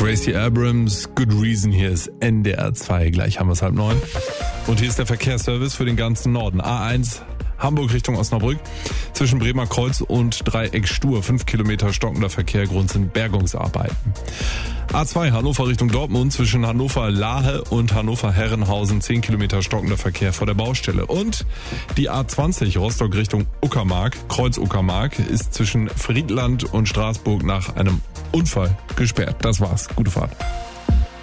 Gracie Abrams, Good Reason, hier ist NDR 2, gleich haben wir es 8:30. Und hier ist der Verkehrsservice für den ganzen Norden. A1 Hamburg Richtung Osnabrück, zwischen Bremer Kreuz und Dreieck Stur, 5 Kilometer stockender Verkehr, Grund sind Bergungsarbeiten. A2 Hannover Richtung Dortmund, zwischen Hannover-Lahe und Hannover-Herrenhausen, 10 Kilometer stockender Verkehr vor der Baustelle. Und die A20 Rostock Richtung Uckermark, Kreuz Uckermark, ist zwischen Friedland und Straßburg nach einem Unfall gesperrt. Das war's. Gute Fahrt.